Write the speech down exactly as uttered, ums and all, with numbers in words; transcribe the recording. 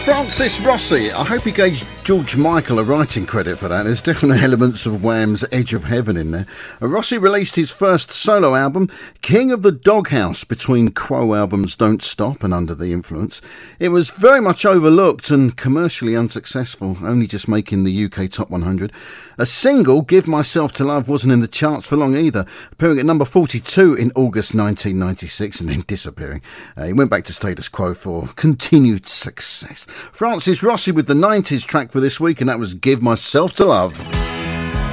Francis Rossi. I hope he gave George Michael a writing credit for that. There's definitely elements of Wham's Edge of Heaven in there. Uh, Rossi released his first solo album, King of the Doghouse, between Quo albums Don't Stop and Under the Influence. It was very much overlooked and commercially unsuccessful, only just making the U K Top one hundred. A single, Give Myself to Love, wasn't in the charts for long either, appearing at number forty-two in August nineteen ninety-six and then disappearing. Uh, he went back to status quo for continued success. Francis Rossi with the nineties track for this week, and that was Give Myself to Love.